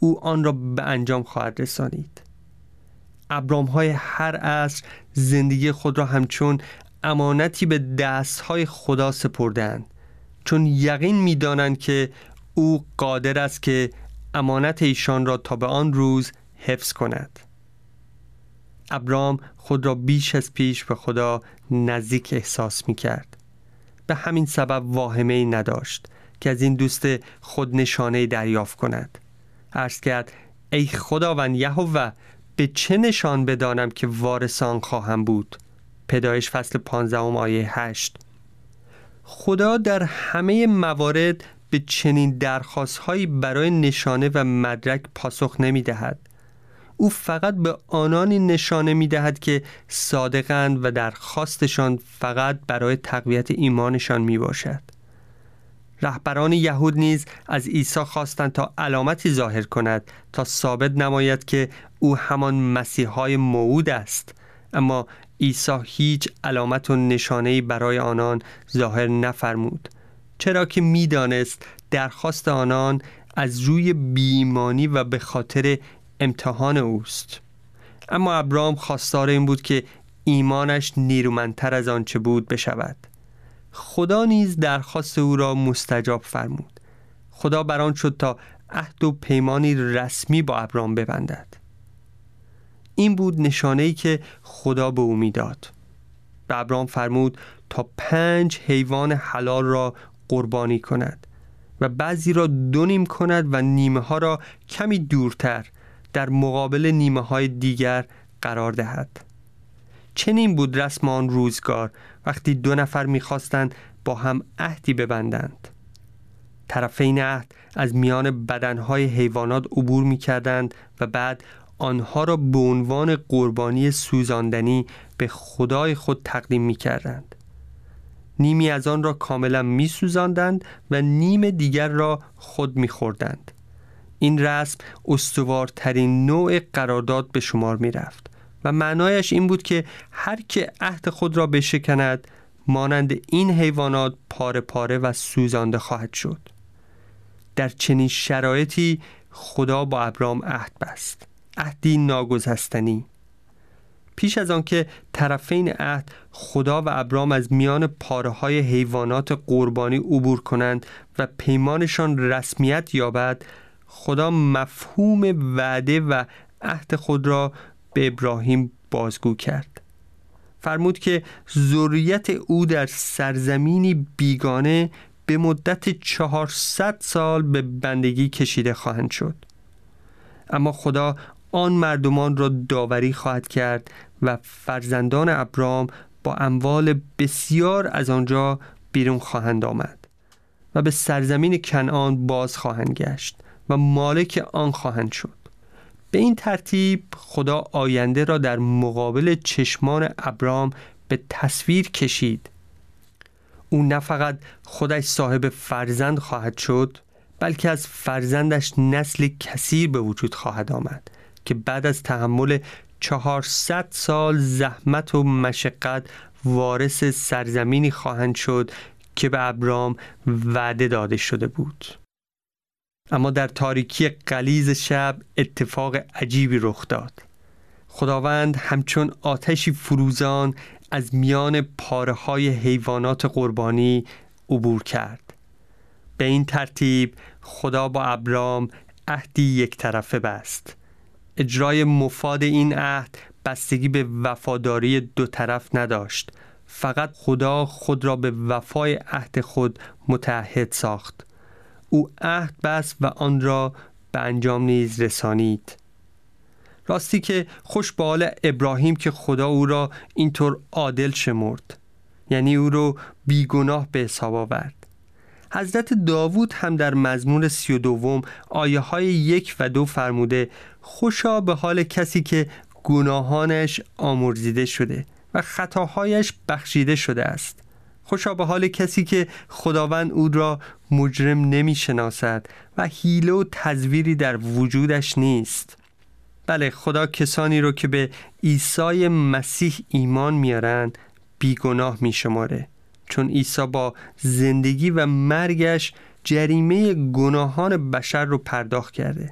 او آن را به انجام خواهد رسانید. ابرام‌های هر عصر زندگی خود را همچون امانتی به دست‌های خدا سپردند، چون یقین می‌دانند که او قادر است که امانت ایشان را تا به آن روز حفظ کند. ابرام خود را بیش از پیش به خدا نزدیک احساس می‌کرد. به همین سبب واهمه‌ای نداشت که از این دوست خود نشانه‌ای دریافت کند. عرض کرد: ای خداوند یهوه، به چه نشان بدانم که وارثان خواهم بود؟ پیدایش فصل 15 آیه 8. خدا در همه موارد به چنین درخواست‌هایی برای نشانه و مدرک پاسخ نمی‌دهد. او فقط به آنانی نشانه می‌دهد که صادقند و درخواستشان فقط برای تقویت ایمانشان میباشد. رهبران یهود نیز از عیسی خواستند تا علامتی ظاهر کند تا ثابت نماید که او همان مسیحای موعود است، اما عیسی هیچ علامت و نشانه‌ای برای آنان ظاهر نفرمود، چرا که می‌دانست درخواست آنان از روی بی‌ایمانی و به خاطر امتحان اوست. اما ابرام خواستار این بود که ایمانش نیرومندتر از آنچه بود بشود. خدا نیز درخواست او را مستجاب فرمود. خدا بران شد تا عهد و پیمانی رسمی با ابرام ببندد. این بود نشانه‌ای که خدا به او میداد. به ابرام فرمود تا 5 حیوان حلال را قربانی کند و بعضی را 2 نیم کند و نیمه ها را کمی دورتر در مقابل نیمه های دیگر قرار دهد. چنین بود رسم آن روزگار وقتی 2 نفر می‌خواستند با هم عهدی ببندند. طرفین عهد از میان بدنهای حیوانات عبور می‌کردند و بعد آنها را به عنوان قربانی سوزاندنی به خدای خود تقدیم می‌کردند. نیمی از آن را کاملا می‌سوزاندند و نیم دیگر را خود می‌خوردند. این رسم استوارترین نوع قرارداد به شمار می‌رفت و معنایش این بود که هر که عهد خود را بشکند مانند این حیوانات پاره پاره و سوزانده خواهد شد. در چنین شرایطی خدا با ابرام عهد بست، عهدی ناگسستنی. پیش از آن که طرفین عهد خدا و ابرام از میان پاره‌های حیوانات قربانی عبور کنند و پیمانشان رسمیت یابد، خدا مفهوم وعده و عهد خود را به ابراهیم بازگو کرد. فرمود که ذریت او در سرزمینی بیگانه به مدت 400 سال به بندگی کشیده خواهند شد. اما خدا آن مردمان را داوری خواهد کرد و فرزندان ابرام با اموال بسیار از آنجا بیرون خواهند آمد و به سرزمین کنعان باز خواهند گشت و مالک آن خواهند شد. به این ترتیب خدا آینده را در مقابل چشمان ابرام به تصویر کشید. او نه فقط خودش صاحب فرزند خواهد شد، بلکه از فرزندش نسل کثیر به وجود خواهد آمد که بعد از تحمل 400 سال زحمت و مشقت وارث سرزمینی خواهند شد که به ابرام وعده داده شده بود. اما در تاریکی غلیظ شب اتفاق عجیبی رخ داد. خداوند همچون آتشی فروزان از میان پاره‌های حیوانات قربانی عبور کرد. به این ترتیب خدا با ابرام عهدی یک طرفه بست. اجرای مفاد این عهد بستگی به وفاداری 2 طرف نداشت. فقط خدا خود را به وفای عهد خود متعهد ساخت. او عهد بست و آن را به انجام نیز رسانید. راستی که خوش به حال ابراهیم که خدا او را اینطور عادل شمرد، یعنی او را بیگناه به حساب آورد. حضرت داوود هم در مزمور 32 آیه های 1 و 2 فرموده: خوشا به حال کسی که گناهانش آمرزیده شده و خطاهایش بخشیده شده است. خوشا به حال کسی که خداوند او را مجرم نمی شناسد و حیله و تزویری در وجودش نیست. بله، خدا کسانی رو که به عیسی مسیح ایمان میارن بیگناه می شماره، چون عیسی با زندگی و مرگش جریمه گناهان بشر رو پرداخت کرده.